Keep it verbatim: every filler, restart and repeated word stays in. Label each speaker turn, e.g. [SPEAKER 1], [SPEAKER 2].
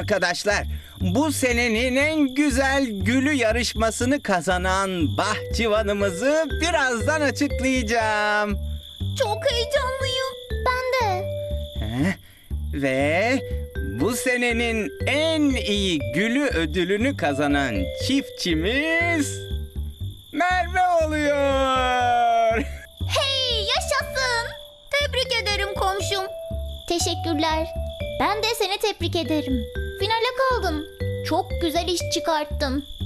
[SPEAKER 1] Arkadaşlar, bu senenin en güzel gülü yarışmasını kazanan bahçıvanımızı birazdan açıklayacağım.
[SPEAKER 2] Çok heyecanlıyım. Ben de.
[SPEAKER 1] Heh, Ve bu senenin en iyi gülü ödülünü kazanan çiftçimiz Merve oluyor.
[SPEAKER 2] Hey, yaşasın. Tebrik ederim komşum. Teşekkürler. Ben de seni tebrik ederim. Finale kaldın. Çok güzel iş çıkarttın.